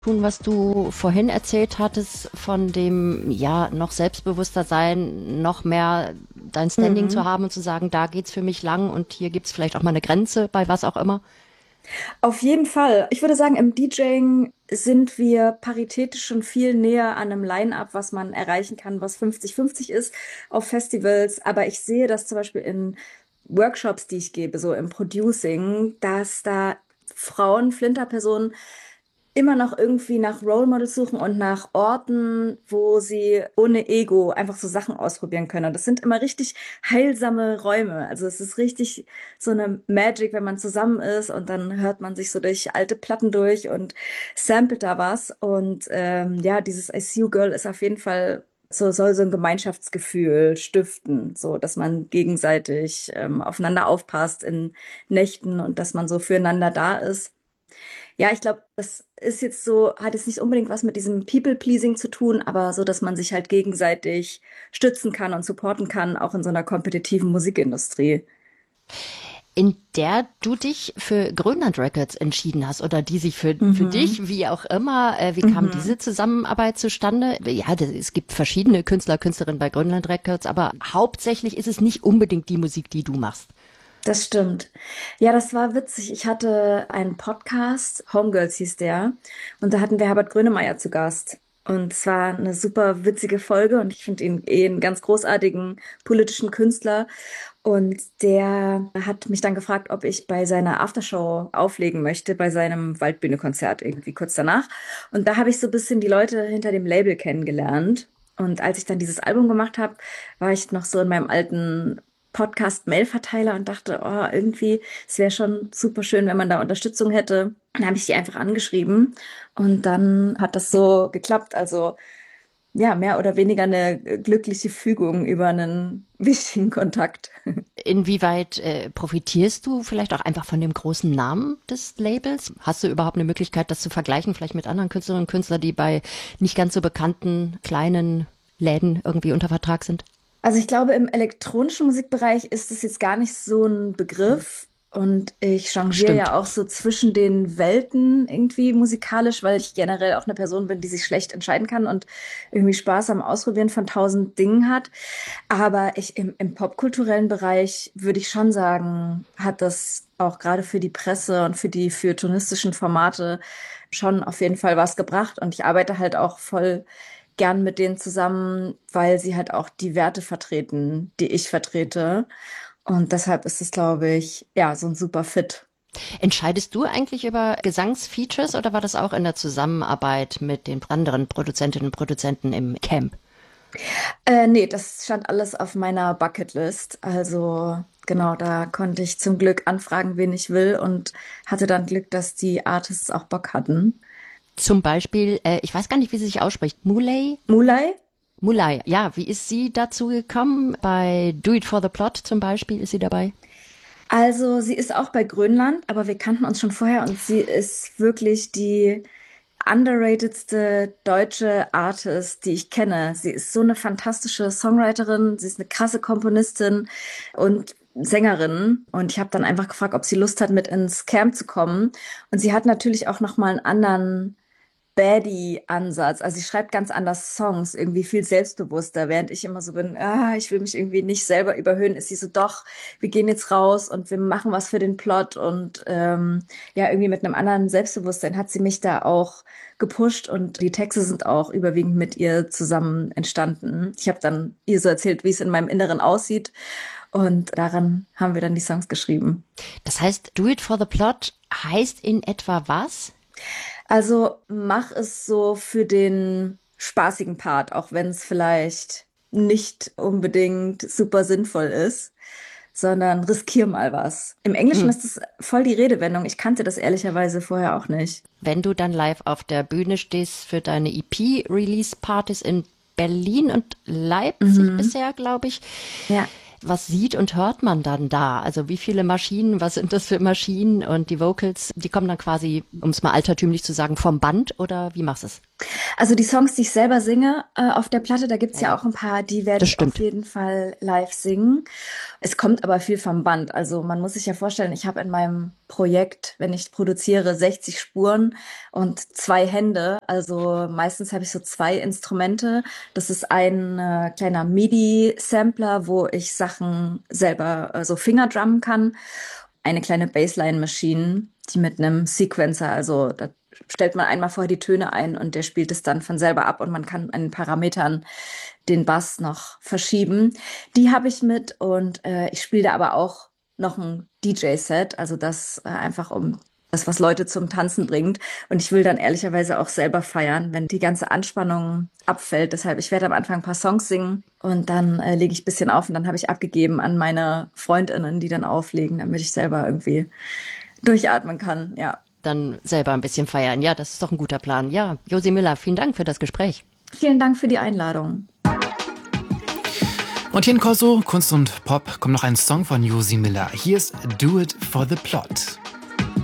Tun, was du vorhin erzählt hattest, von dem, ja, noch selbstbewusster sein, noch mehr dein Standing zu Mhm. haben und zu sagen, da geht's für mich lang und hier gibt's vielleicht auch mal eine Grenze bei was auch immer. Auf jeden Fall. Ich würde sagen, im DJing sind wir paritätisch schon viel näher an einem Line-up, was man erreichen kann, was 50-50 ist auf Festivals. Aber ich sehe das zum Beispiel in Workshops, die ich gebe, so im Producing, dass da Frauen, Flinterpersonen immer noch irgendwie nach Role Models suchen und nach Orten, wo sie ohne Ego einfach so Sachen ausprobieren können. Und das sind immer richtig heilsame Räume. Also es ist richtig so eine Magic, wenn man zusammen ist und dann hört man sich so durch alte Platten durch und samplet da was. Und ja, dieses I See You Girl ist auf jeden Fall soll so ein Gemeinschaftsgefühl stiften, so dass man gegenseitig aufeinander aufpasst in Nächten und dass man so füreinander da ist. Ja, ich glaube, das ist jetzt so, hat jetzt nicht unbedingt was mit diesem People-Pleasing zu tun, aber so, dass man sich halt gegenseitig stützen kann und supporten kann, auch in so einer kompetitiven Musikindustrie. In der du dich für Grönland Records entschieden hast oder die sich für Mhm. dich, wie auch immer, wie kam Mhm. diese Zusammenarbeit zustande? Ja, es gibt verschiedene Künstler, Künstlerinnen bei Grönland Records, aber hauptsächlich ist es nicht unbedingt die Musik, die du machst. Das stimmt. Ja, das war witzig. Ich hatte einen Podcast, Homegirls hieß der, und da hatten wir Herbert Grönemeyer zu Gast. Und es war eine super witzige Folge und ich finde ihn einen ganz großartigen politischen Künstler. Und der hat mich dann gefragt, ob ich bei seiner Aftershow auflegen möchte, bei seinem Waldbühne-Konzert irgendwie kurz danach. Und da habe ich so ein bisschen die Leute hinter dem Label kennengelernt. Und als ich dann dieses Album gemacht habe, war ich noch so in meinem alten Podcast-Mail-Verteiler und dachte, oh, irgendwie, es wäre schon super schön, wenn man da Unterstützung hätte. Dann habe ich die einfach angeschrieben und dann hat das so geklappt. Also ja, mehr oder weniger eine glückliche Fügung über einen wichtigen Kontakt. Inwieweit profitierst du vielleicht auch einfach von dem großen Namen des Labels? Hast du überhaupt eine Möglichkeit, das zu vergleichen, vielleicht mit anderen Künstlerinnen und Künstlern, die bei nicht ganz so bekannten kleinen Läden irgendwie unter Vertrag sind? Also ich glaube, im elektronischen Musikbereich ist es jetzt gar nicht so ein Begriff. Und ich changiere Stimmt. ja auch so zwischen den Welten irgendwie musikalisch, weil ich generell auch eine Person bin, die sich schlecht entscheiden kann und irgendwie Spaß am Ausprobieren von tausend Dingen hat. Aber im popkulturellen Bereich würde ich schon sagen, hat das auch gerade für die Presse und für die feuilletonistischen Formate schon auf jeden Fall was gebracht. Und ich arbeite halt auch voll gern mit denen zusammen, weil sie halt auch die Werte vertreten, die ich vertrete. Und deshalb ist es, glaube ich, ja, so ein super Fit. Entscheidest du eigentlich über Gesangsfeatures oder war das auch in der Zusammenarbeit mit den anderen Produzentinnen und Produzenten im Camp? Nee, das stand alles auf meiner Bucketlist. Also genau, da konnte ich zum Glück anfragen, wen ich will und hatte dann Glück, dass die Artists auch Bock hatten. Zum Beispiel, ich weiß gar nicht, wie sie sich ausspricht, Muley? Mulay? Muley, ja, wie ist sie dazu gekommen? Bei Do It for the Plot zum Beispiel ist sie dabei. Also sie ist auch bei Grönland, aber wir kannten uns schon vorher und sie ist wirklich die underratedste deutsche Artist, die ich kenne. Sie ist so eine fantastische Songwriterin, sie ist eine krasse Komponistin und Sängerin. Und ich habe dann einfach gefragt, ob sie Lust hat, mit ins Camp zu kommen. Und sie hat natürlich auch noch mal einen anderen Baddie-Ansatz. Also sie schreibt ganz anders Songs, irgendwie viel selbstbewusster, während ich immer so bin, ich will mich irgendwie nicht selber überhöhen, ist sie so, doch, wir gehen jetzt raus und wir machen was für den Plot und ja, irgendwie mit einem anderen Selbstbewusstsein hat sie mich da auch gepusht und die Texte sind auch überwiegend mit ihr zusammen entstanden. Ich habe dann ihr so erzählt, wie es in meinem Inneren aussieht und daran haben wir dann die Songs geschrieben. Das heißt, Do It for the Plot heißt in etwa was? Also mach es so für den spaßigen Part, auch wenn es vielleicht nicht unbedingt super sinnvoll ist, sondern riskier mal was. Im Englischen Hm. ist es voll die Redewendung. Ich kannte das ehrlicherweise vorher auch nicht. Wenn du dann live auf der Bühne stehst für deine EP-Release-Partys in Berlin und Leipzig Mhm. bisher, glaube ich, Ja. was sieht und hört man dann da? Also wie viele Maschinen, was sind das für Maschinen und die Vocals, die kommen dann quasi, um es mal altertümlich zu sagen, vom Band oder wie machst du es? Also die Songs, die ich selber singe auf der Platte, da gibt's Ja, ja ja, auch ein paar, die werde das ich auf stimmt. jeden Fall live singen. Es kommt aber viel vom Band. Also man muss sich ja vorstellen, ich habe in meinem Projekt, wenn ich produziere, 60 Spuren und 2 Hände. Also meistens habe ich so 2 Instrumente. Das ist ein kleiner MIDI-Sampler, wo ich Sachen selber so Fingerdrummen kann. Eine kleine Bassline-Maschine, die mit einem Sequencer, also da stellt man einmal vorher die Töne ein und der spielt es dann von selber ab und man kann an den Parametern den Bass noch verschieben. Die habe ich mit und ich spiele da aber auch noch ein DJ-Set, also das einfach um das, was Leute zum Tanzen bringt. Und ich will dann ehrlicherweise auch selber feiern, wenn die ganze Anspannung abfällt. Deshalb, ich werde am Anfang ein paar Songs singen und dann lege ich ein bisschen auf und dann habe ich abgegeben an meine Freundinnen, die dann auflegen, damit ich selber irgendwie durchatmen kann. Ja. Dann selber ein bisschen feiern. Ja, das ist doch ein guter Plan. Ja, Josi Müller, vielen Dank für das Gespräch. Vielen Dank für die Einladung. Und hier in Corso, Kunst und Pop, kommt noch ein Song von Josi Miller. Hier ist Do It for the Plot.